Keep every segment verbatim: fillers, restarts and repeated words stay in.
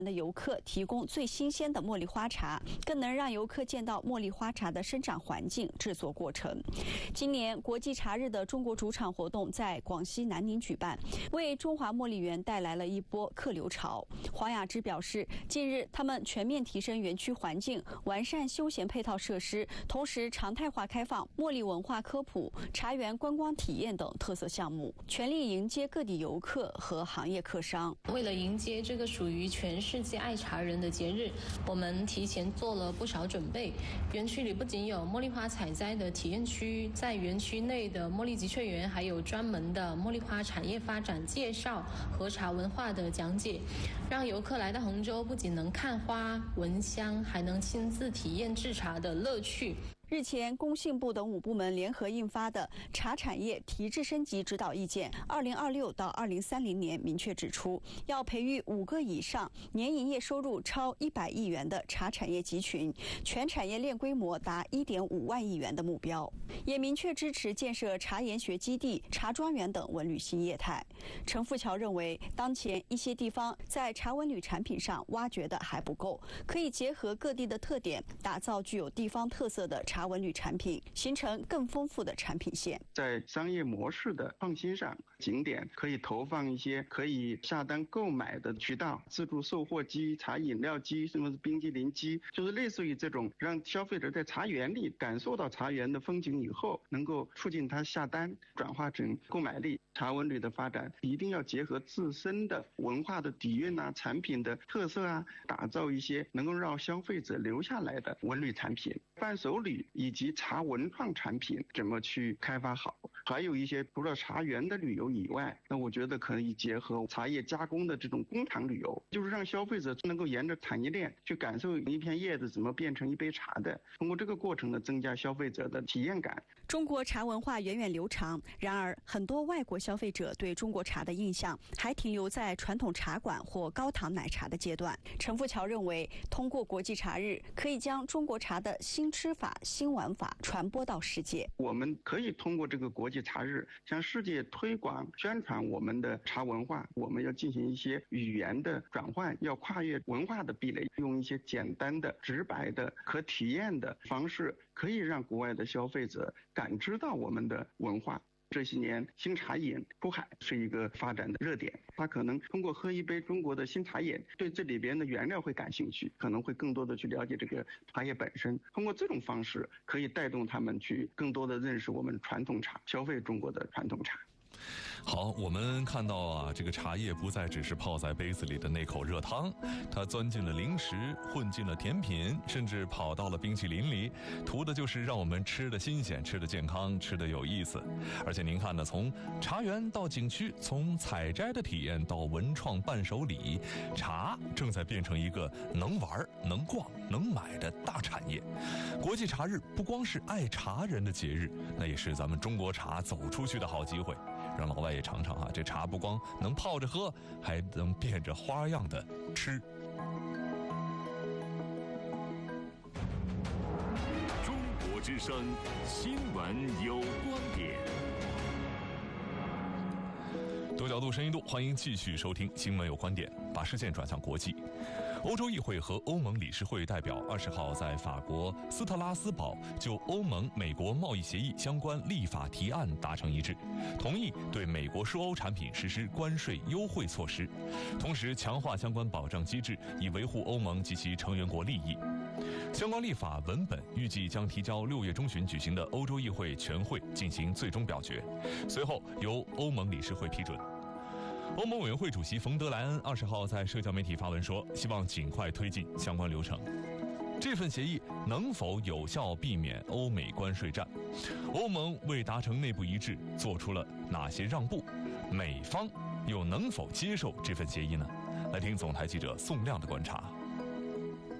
的游客提供最新鲜的茉莉花茶，更能让游客见到茉莉花茶的生长环境、制作过程。今年国际茶日的中国主场活动在广西南宁举办，为中华茉莉园带来了一波客流潮。黄雅芝表示，近日他们全面提升园区环境，完善休闲配套设施，同时常态化开放茉莉文化科普、茶园观光体验等特色项目，全力迎接各地游客和行业客商。 为了迎接这个属于全世界爱茶人的节日，我们提前做了不少准备。园区里不仅有茉莉花采摘的体验区，在园区内的茉莉集萃园还有专门的茉莉花产业发展介绍和茶文化的讲解，让游客来到杭州不仅能看花、闻香，还能亲自体验制茶的乐趣。 日前，工信部等五部门联合印发的《茶产业提质升级指导意见（二零二六到二零三零年）》明确指出，要培育五个以上年营业收入超一百亿元的茶产业集群，全产业链规模达一点五万亿元的目标，也明确支持建设茶研学基地、茶庄园等文旅新业态。陈富桥认为，当前一些地方在茶文旅产品上挖掘的还不够，可以结合各地的特点，打造具有地方特色的茶文旅产品，形成更丰富的产品线。 在商业模式的创新上，景点可以投放一些可以下单购买的渠道，自助售货机、茶饮料机，什么冰激凌机，就是类似于这种让消费者在茶园里感受到茶园的风景以后，能够促进他下单，转化成购买力。茶文旅的发展一定要结合自身的文化的底蕴啊、产品的特色啊，打造一些能够让消费者留下来的文旅产品。伴手礼以及茶文创产品怎么去开发好，还有一些除了茶园的旅游以外，那我觉得可以结合茶叶加工的这种工厂旅游，就是让消费者能够沿着产业链去感受一片叶子怎么变成一杯茶的，通过这个过程呢，增加消费者的体验感。 中国茶文化源远流长，然而很多外国消费者对中国茶的印象还停留在传统茶馆或高糖奶茶的阶段。陈富桥认为，通过国际茶日，可以将中国茶的新吃法、新玩法传播到世界。 我们可以通过这个国际茶日向世界推广宣传我们的茶文化，我们要进行一些语言的转换，要跨越文化的壁垒，用一些简单的、直白的、可体验的方式，可以让国外的消费者感知到我们的文化。这些年新茶饮出海是一个发展的热点，他可能通过喝一杯中国的新茶饮，对这里边的原料会感兴趣，可能会更多的去了解这个茶叶本身，通过这种方式可以带动他们去更多的认识我们传统茶，消费中国的传统茶。 好，我们看到啊，这个茶叶不再只是泡在杯子里的那口热汤，它钻进了零食，混进了甜品，甚至跑到了冰淇淋里，图的就是让我们吃的新鲜，吃的健康，吃的有意思。而且您看呢，从茶园到景区，从采摘的体验到文创伴手礼，茶正在变成一个能玩、能逛、能买的大产业。国际茶日不光是爱茶人的节日，那也是咱们中国茶走出去的好机会。让老外也尝尝啊，这茶不光能泡着喝，还能变着花样的吃。 中国之声新闻有观点。 多角度、深一度，欢迎继续收听新闻有观点，把视线转向国际。欧洲议会和欧盟理事会代表二十号在法国斯特拉斯堡就欧盟美国贸易协议相关立法提案达成一致，同意对美国输欧产品实施关税优惠措施，同时强化相关保障机制，以维护欧盟及其成员国利益。相关立法文本预计将提交六月中旬举行的欧洲议会全会进行最终表决，随后由欧盟理事会批准。欧盟委员会主席冯德莱恩二十号在社交媒体发文说，希望尽快推进相关流程。这份协议能否有效避免欧美关税战？欧盟为达成内部一致做出了哪些让步？美方又能否接受这份协议呢？来听总台记者宋亮的观察。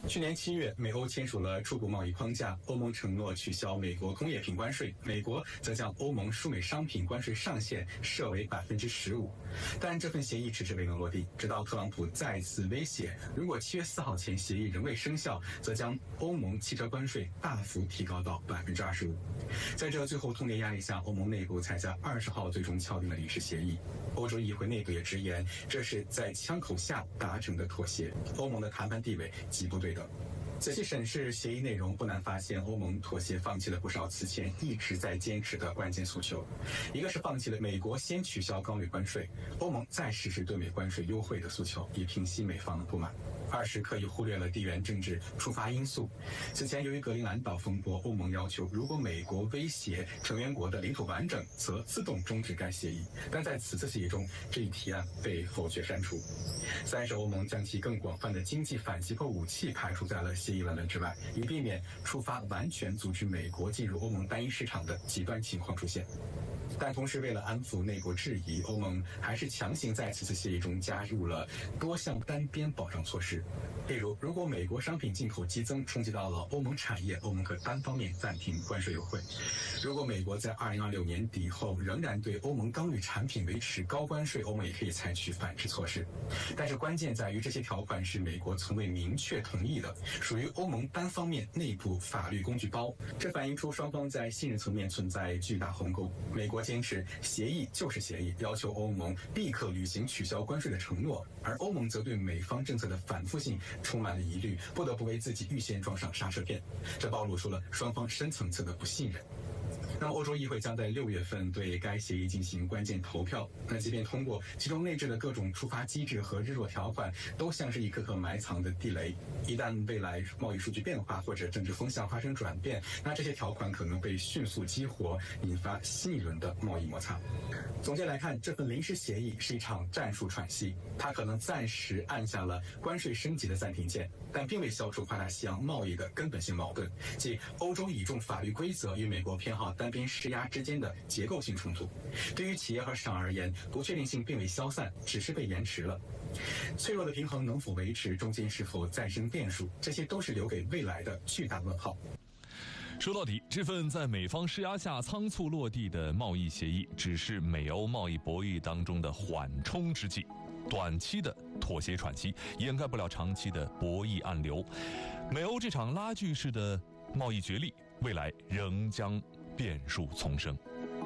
去年七月，美欧签署了初步贸易框架，欧盟承诺取消美国工业品关税，美国则将欧盟输美商品关税上限设为百分之十五。但这份协议迟迟未能落地，直到特朗普再次威胁，如果七月四号前协议仍未生效，则将欧盟汽车关税大幅提高到百分之二十五。在这最后通牒压力下，欧盟内部才在二十号最终敲定了临时协议。欧洲议会内部也直言，这是在枪口下达成的妥协，欧盟的谈判地位极不对等。仔细审视协议内容，不难发现欧盟妥协放弃了不少此前一直在坚持的关键诉求。一个是放弃了美国先取消高率关税，欧盟再实施对美关税优惠的诉求，以平息美方的不满。二是刻意忽略了地缘政治触发因素。此前由于格陵兰岛风波，欧盟要求如果美国威胁成员国的领土完整，则自动终止该协议。但在此次协议中，这一提案被否决删除。三是欧盟将其更广泛的经济反击破武器排除在了协议文本之外，以避免触发完全阻止美国进入欧盟单一市场的极端情况出现。但同时，为了安抚内国质疑，欧盟还是强行在此次协议中加入了多项单边保障措施。例如，如果美国商品进口激增冲击到了欧盟产业，欧盟可单方面暂停关税优惠。如果美国在二零二六年底后仍然对欧盟钢铝产品维持高关税，欧盟也可以采取反制措施。但是关键在于，这些条款是美国从未明确同意的，属于欧盟单方面内部法律工具包。这反映出双方在信任层面存在巨大鸿沟。美国坚持协议就是协议，要求欧盟立刻履行取消关税的承诺，而欧盟则对美方政策的反复性充满了疑虑，不得不为自己预先装上刹车片。这暴露出了双方深层次的不信任。那么欧洲议会将在六月份对该协议进行关键投票。那即便通过，其中内置的各种触发机制和日落条款都像是一颗颗埋藏的地雷。一旦未来贸易数据变化或者政治风向发生转变，那这些条款可能被迅速激活，引发新一轮的贸易摩擦。总结来看，这份临时协议是一场战术喘息，它可能暂时按下了关税升级的暂停键，但并未消除跨大西洋贸易的根本性矛盾，即欧洲倚重法律规则与美国偏好单边施压之间的结构性冲突。对于企业和市场而言，不确定性并未消散，只是被延迟了。脆弱的平衡能否维持，中间是否再生变数，这些都是留给未来的巨大问号。 说到底，这份在美方施压下仓促落地的贸易协议，只是美欧贸易博弈当中的缓冲之计。短期的妥协喘息掩盖不了长期的博弈暗流。美欧这场拉锯式的贸易角力，未来仍将变数丛生。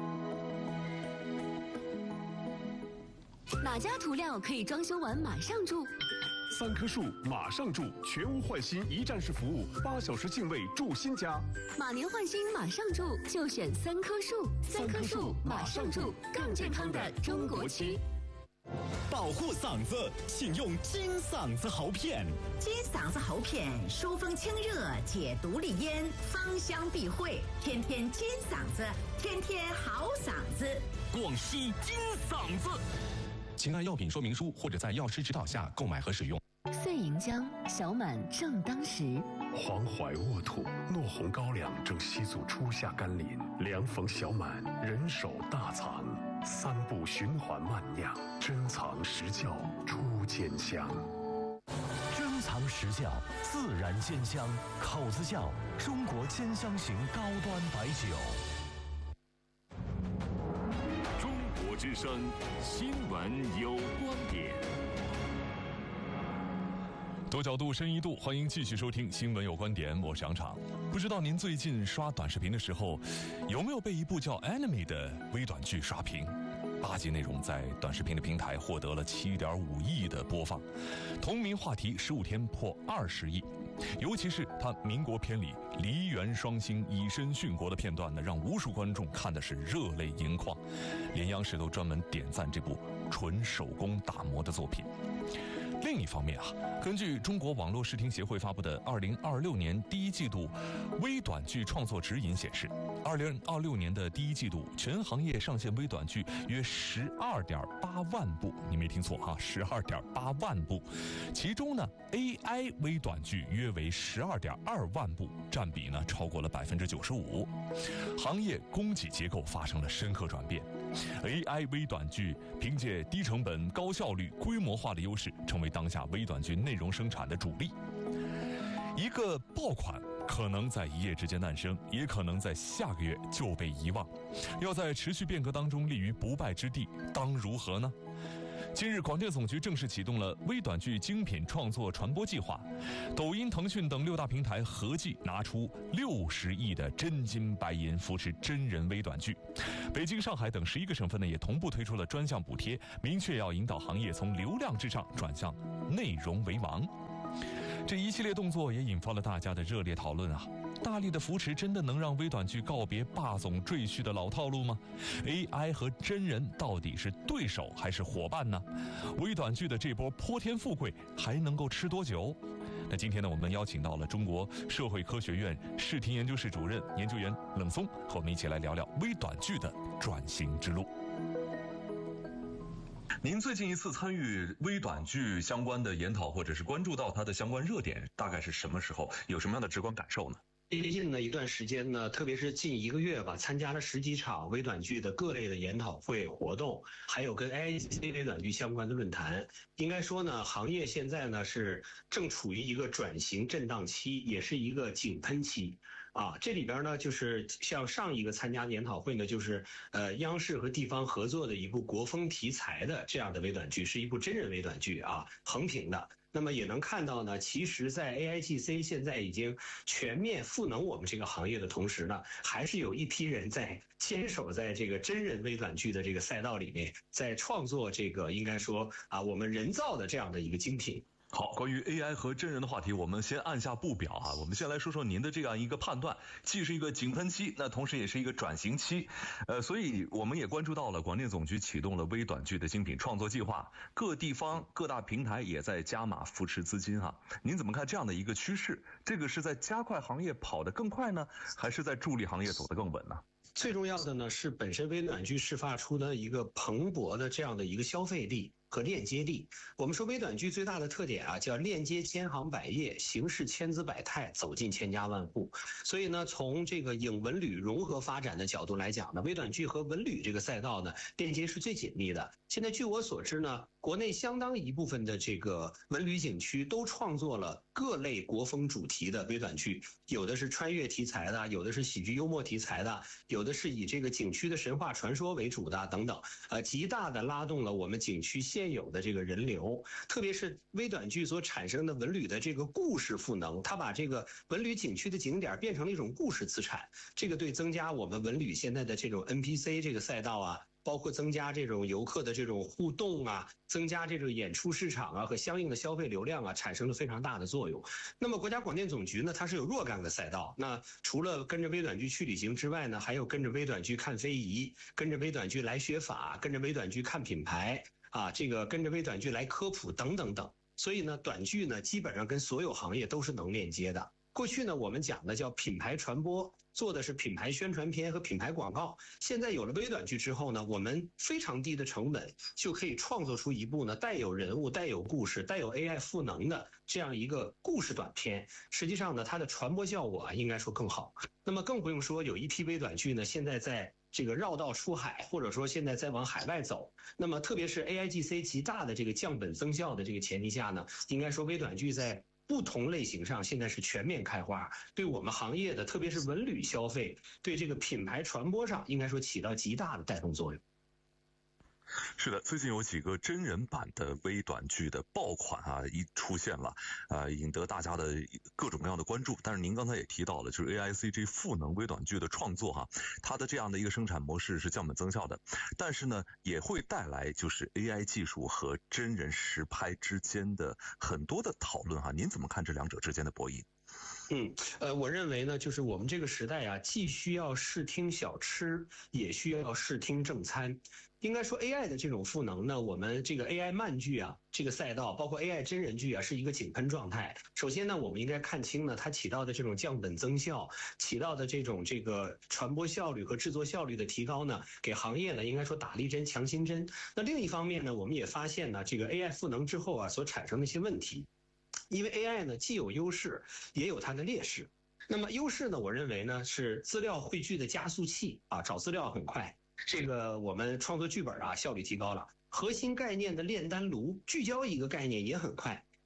哪家涂料可以装修完马上住？ 三棵树马上住，全屋换新一站式服务，八小时净位住新家。 马年换新马上住，就选三棵树。三棵树马上住，更健康的中国区。 保护嗓子，请用金嗓子喉片。 金嗓子喉片疏风清热，解毒利咽，芳香避秽，天天金嗓子，天天好嗓子。 广西金嗓子。 请按药品说明书或者在药师指导下购买和使用。 碎银浆，小满正当时。 黄淮沃土，糯红高粱正吸足初夏甘霖，凉逢小满，人手大藏。三步循环慢酿，珍藏实窖出坚香。 珍藏实窖，自然坚香。口子窖，中国坚香型高端白酒。 中国之声，新闻有观点。 多角度、深一度，欢迎继续收听《新闻有观点》，我是杨昶。不知道您最近刷短视频的时候，有没有被一部叫《Enemy》的微短剧刷屏？八集内容在短视频的平台获得了七点五亿的播放，同名话题十五天破二十亿。尤其是他民国片里梨园双星以身殉国的片段呢，让无数观众看的是热泪盈眶，连央视都专门点赞这部纯手工打磨的作品。另一方面啊，根据中国网络视听协会发布的二零二六年第一季度微短剧创作指引显示，二零二六年的第一季度全行业上线微短剧约十二点八万部，你没听错哈，十二点八万部。其中呢 ，A I 微短剧约为十二点二万部，占比呢超过了百分之九十五。行业供给结构发生了深刻转变。A I 微短剧凭借低成本、高效率、规模化的优势，成为当下微短剧内容生产的主力。 一个爆款可能在一夜之间诞生，也可能在下个月就被遗忘。要在持续变革当中立于不败之地，当如何呢？近日，广电总局正式启动了微短剧精品创作传播计划，抖音、腾讯等六大平台合计拿出六十亿的真金白银扶持真人微短剧。北京、上海等十一个省份呢，也同步推出了专项补贴，明确要引导行业从流量至上转向内容为王。这一系列动作也引发了大家的热烈讨论啊！大力的扶持真的能让微短剧告别霸总赘婿的老套路吗？ A I 和真人到底是对手还是伙伴呢？微短剧的这波泼天富贵还能够吃多久？那今天呢，我们邀请到了中国社会科学院视听研究室主任研究员冷松，和我们一起来聊聊微短剧的转型之路。 您最近一次参与微短剧相关的研讨，或者是关注到它的相关热点，大概是什么时候？有什么样的直观感受呢？ 最近的一段时间呢，特别是近一个月吧，参加了十几场微短剧的各类的研讨会活动，还有跟 A I G C 微短剧相关的论坛。应该说呢，行业现在呢是正处于一个转型震荡期，也是一个井喷期。啊，这里边呢，就是像上一个参加研讨会呢，就是呃央视和地方合作的一部国风题材的这样的微短剧，是一部真人微短剧啊，横屏的。那么也能看到呢，其实在 A I G C 现在已经全面赋能我们这个行业的同时呢，还是有一批人在坚守在这个真人微短剧的这个赛道里面，在创作这个应该说啊我们人造的这样的一个精品。 好，关于 A I 和真人的话题，我们先按下不表啊。我们先来说说您的这样一个判断，既是一个井喷期，那同时也是一个转型期。呃，所以我们也关注到了广电总局启动了微短剧的精品创作计划，各地方各大平台也在加码扶持资金哈。您怎么看这样的一个趋势？这个是在加快行业跑得更快呢，还是在助力行业走得更稳呢？ 最重要的呢是本身微短剧释放出的一个蓬勃的这样的一个消费力和链接力。我们说微短剧最大的特点啊，叫链接千行百业，形式千姿百态，走进千家万户。所以呢，从这个影文旅融合发展的角度来讲呢，微短剧和文旅这个赛道呢，链接是最紧密的。现在据我所知呢，国内相当一部分的这个文旅景区都创作了各类国风主题的微短剧，有的是穿越题材的，有的是喜剧幽默题材的，有的是以这个景区的神话传说为主的等等，呃，极大的拉动了我们景区现有的这个人流，特别是微短剧所产生的文旅的这个故事赋能，它把这个文旅景区的景点变成了一种故事资产，这个对增加我们文旅现在的这种 N P C 这个赛道啊，包括增加这种游客的这种互动啊，增加这种演出市场啊和相应的消费流量啊，产生了非常大的作用。那么国家广电总局呢，它是有若干个赛道，那除了跟着微短剧去旅行之外呢，还有跟着微短剧看非遗，跟着微短剧来学法，跟着微短剧看品牌啊，这个跟着微短剧来科普等等等。所以呢，短剧呢基本上跟所有行业都是能链接的。过去呢，我们讲的叫品牌传播，做的是品牌宣传片和品牌广告。现在有了微短剧之后呢，我们非常低的成本就可以创作出一部呢带有人物、带有故事、带有 A I 赋能的这样一个故事短片。实际上呢，它的传播效果啊，应该说更好。那么更不用说有一批微短剧呢，现在在这个绕道出海，或者说现在在往海外走。那么特别是 A I G C 极大的这个降本增效的这个前提下呢，应该说微短剧在不同类型上现在是全面开花，对我们行业的特别是文旅消费，对这个品牌传播上应该说起到极大的带动作用。 是的，最近有几个真人版的微短剧的爆款啊，一出现了，呃，引得大家的各种各样的关注。但是您刚才也提到了，就是 A I C G 赋能微短剧的创作哈，它的这样的一个生产模式是降本增效的，但是呢，也会带来就是 A I 技术和真人实拍之间的很多的讨论哈。您怎么看这两者之间的博弈？ 嗯，呃，我认为呢，就是我们这个时代啊，既需要视听小吃，也需要视听正餐。应该说 A I 的这种赋能呢，我们这个 A I 慢剧啊，这个赛道，包括 A I 真人剧啊，是一个井喷状态。首先呢，我们应该看清呢，它起到的这种降本增效，起到的这种这个传播效率和制作效率的提高呢，给行业呢应该说打了一针强心针。那另一方面呢，我们也发现呢，这个 A I 赋能之后啊，所产生的一些问题。因为 A I 呢既有优势，也有它的劣势。那么优势呢，我认为呢是资料汇聚的加速器啊，找资料很快。这个我们创作剧本啊效率提高了。核心概念的炼丹炉，聚焦一个概念也很快。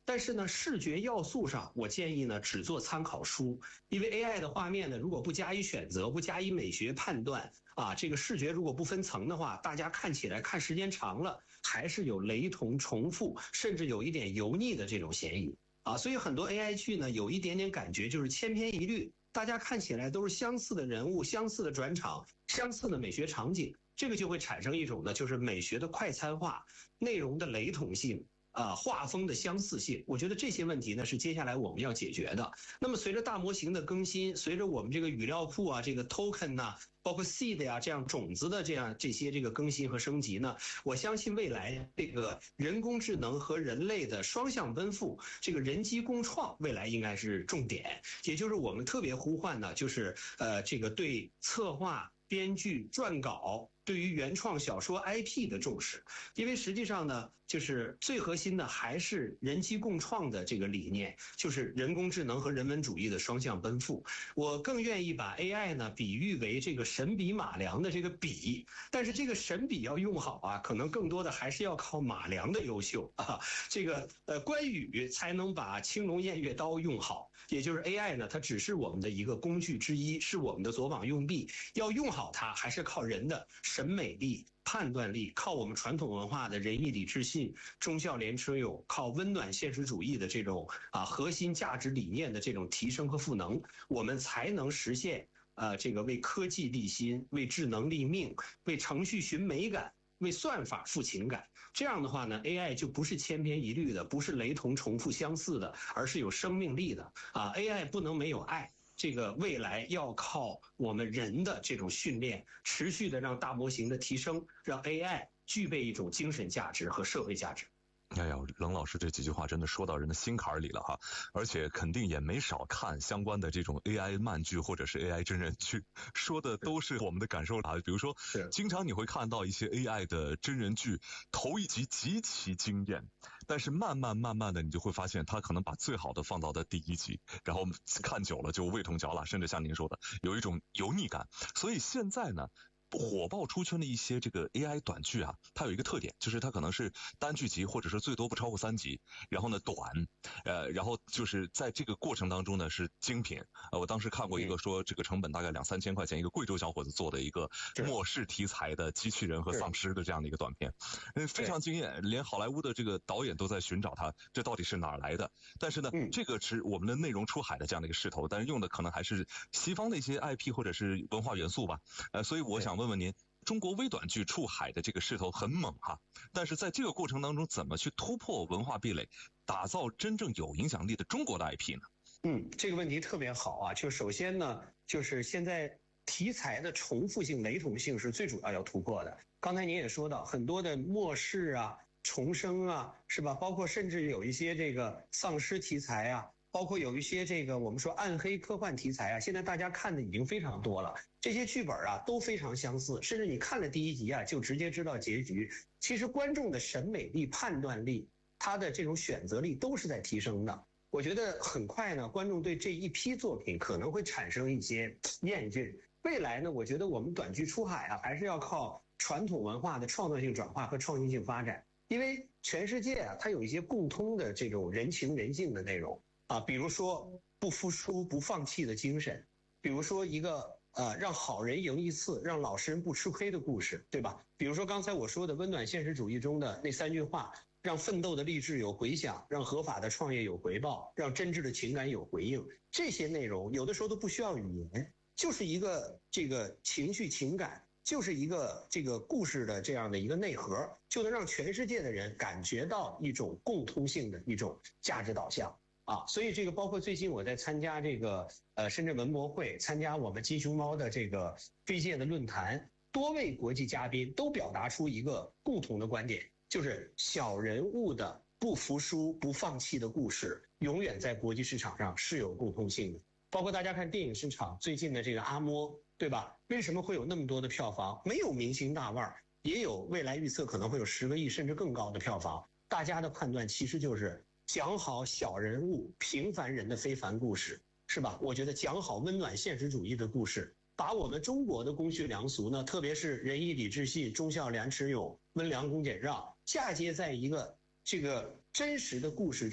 但是呢，视觉要素上，我建议呢只做参考书，因为 A I 的画面呢，如果不加以选择，不加以美学判断啊，这个视觉如果不分层的话，大家看起来看时间长了，还是有雷同重复，甚至有一点油腻的这种嫌疑啊。所以很多 A I 剧呢，有一点点感觉就是千篇一律，大家看起来都是相似的人物、相似的转场、相似的美学场景，这个就会产生一种呢，就是美学的快餐化、内容的雷同性。啊，画风的相似性，我觉得这些问题呢是接下来我们要解决的。那么随着大模型的更新，随着我们这个语料库啊、这个 token 呐、啊，包括 seed 呀、啊、这样种子的这样这些这个更新和升级呢，我相信未来这个人工智能和人类的双向奔赴，这个人机共创，未来应该是重点。也就是我们特别呼唤呢，就是呃这个对策划、编剧、撰稿。对于原创小说 I P 的重视，因为实际上呢，就是最核心的还是人机共创的这个理念，就是人工智能和人文主义的双向奔赴。我更愿意把 A I 呢比喻为这个神笔马良的这个笔，但是这个神笔要用好啊，可能更多的还是要靠马良的优秀啊。这个呃关羽才能把青龙偃月刀用好。也就是 A I 呢，它只是我们的一个工具之一，是我们的左膀右臂，要用好它，还是靠人的审美力、判断力，靠我们传统文化的仁义礼智信、忠孝廉耻勇，靠温暖现实主义的这种啊核心价值理念的这种提升和赋能，我们才能实现呃这个为科技立心、为智能立命、为程序寻美感、为算法赋情感。这样的话呢 ，A I 就不是千篇一律的，不是雷同重复相似的，而是有生命力的啊 ！A I 不能没有爱，这个未来要靠我们人的这种训练，持续的让大模型的提升，让 A I 具备一种精神价值和社会价值。 哎呀，冷老师这几句话真的说到人的心坎里了哈，而且肯定也没少看相关的这种 A I 漫剧或者是 A I 真人剧，说的都是我们的感受啊。比如说，经常你会看到一些 A I 的真人剧，头一集极其惊艳，但是慢慢慢慢的你就会发现，他可能把最好的放到的第一集，然后看久了就味同嚼蜡，甚至像您说的有一种油腻感。所以现在呢，火爆出圈的一些这个 A I 短剧啊，它有一个特点，就是它可能是单剧集，或者是最多不超过三集，然后呢短，呃，然后就是在这个过程当中呢是精品。呃，我当时看过一个说这个成本大概两三千块钱，一个贵州小伙子做的一个末世题材的机器人和丧尸的这样的一个短片，嗯，非常惊艳，连好莱坞的这个导演都在寻找它，这到底是哪儿来的？但是呢，嗯、这个是我们的内容出海的这样的一个势头，但是用的可能还是西方的一些 I P 或者是文化元素吧。呃，所以我想问。问问您，中国微短剧出海的这个势头很猛哈，但是在这个过程当中，怎么去突破文化壁垒，打造真正有影响力的中国的 I P 呢？ 嗯，这个问题特别好啊。就首先呢，就是现在题材的重复性、雷同性是最主要要突破的。刚才您也说到，很多的末世啊、重生啊，是吧？包括甚至有一些这个丧尸题材啊。包括有一些这个我们说暗黑科幻题材啊，现在大家看的已经非常多了。这些剧本啊都非常相似，甚至你看了第一集啊，就直接知道结局。其实观众的审美力、判断力，他的这种选择力都是在提升的。我觉得很快呢，观众对这一批作品可能会产生一些厌倦。未来呢，我觉得我们短剧出海啊，还是要靠传统文化的创造性转化和创新性发展，因为全世界啊，它有一些共通的这种人情人性的内容。啊，比如说不服输、不放弃的精神，比如说一个呃让好人赢一次，让老实人不吃亏的故事，对吧？比如说刚才我说的温暖现实主义中的那三句话：让奋斗的励志有回响，让合法的创业有回报，让真挚的情感有回应。这些内容有的时候都不需要语言，就是一个这个情绪情感，就是一个这个故事的这样的一个内核，就能让全世界的人感觉到一种共通性的一种价值导向。啊，所以这个包括最近我在参加这个呃深圳文博会，参加我们金熊猫的这个飞界的论坛，多位国际嘉宾都表达出一个共同的观点，就是小人物的不服输、不放弃的故事，永远在国际市场上是有共通性的。包括大家看电影市场最近的这个阿嬷，对吧？为什么会有那么多的票房？没有明星大腕，也有未来预测可能会有十个亿甚至更高的票房。大家的判断其实就是讲好小人物、平凡人的非凡故事，是吧？我觉得讲好温暖现实主义的故事，把我们中国的公序良俗呢，特别是仁义礼智信、忠孝廉耻勇、温良恭俭让，嫁接在一个这个真实的故事中，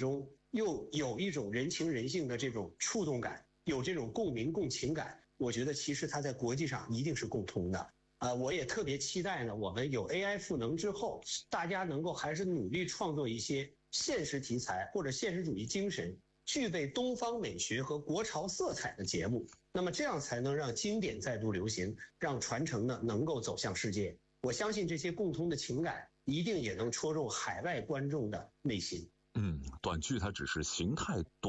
又有一种人情人性的这种触动感，有这种共鸣共情感，我觉得其实它在国际上一定是共通的。呃，我也特别期待呢，我们有 A I 赋能之后，大家能够还是努力创作一些现实题材或者现实主义精神，具备东方美学和国潮色彩的节目。那么这样才能让经典再度流行，让传承呢能够走向世界。我相信这些共通的情感，一定也能戳中海外观众的内心。 嗯，短剧它只是形态多